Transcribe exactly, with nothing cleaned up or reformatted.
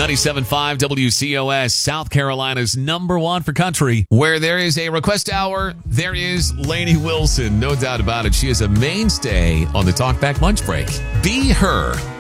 ninety-seven point five W C O S, South Carolina's number one for country. Where there is a request hour, there is Lainey Wilson. No doubt about it. She is a mainstay on the Talkback Lunch Break. Be Her.